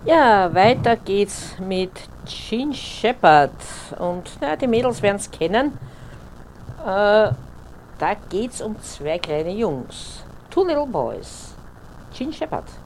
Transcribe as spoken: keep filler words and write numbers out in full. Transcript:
Ja, weiter geht's mit Gene Shepard. Und na, die Mädels werden es kennen. Äh, Da geht's um zwei kleine Jungs. Two Little Boys. Gene Shepard.